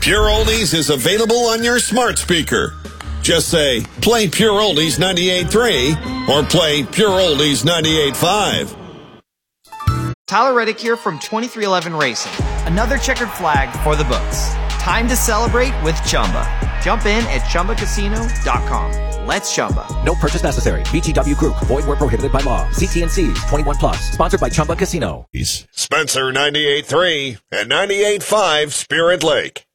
Pure Oldies is available on your smart speaker. Just say, play Pure Oldies 98.3 or play Pure Oldies 98.5. Tyler Reddick here from 2311 Racing. Another checkered flag for the books. Time to celebrate with Chumba. Jump in at ChumbaCasino.com. Let's Chumba. No purchase necessary. VGW Group. Void where prohibited by law. CT&Cs. 21 plus. Sponsored by Chumba Casino. Spencer 98.3 and 98.5 Spirit Lake.